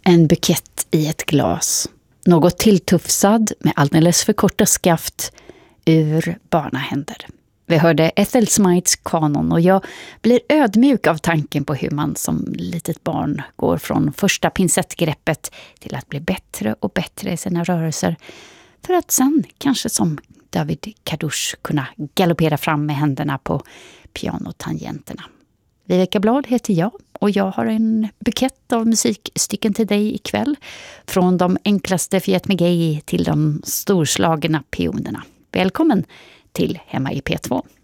En bukett i ett glas. Något tilltufsad med alldeles för korta skaft ur barnahänder. Vi hörde Ethel Smites kanon och jag blir ödmjuk av tanken på hur man som litet barn går från första pincettgreppet till att bli bättre och bättre i sina rörelser. För att sen, kanske som David Kadouche, kunna galoppera fram med händerna på pianotangenterna. Viveka Blad heter jag och jag har en bukett av musikstycken till dig ikväll. Från de enklaste Fiat Megay till de storslagna pionerna. Välkommen till Hemma i P2.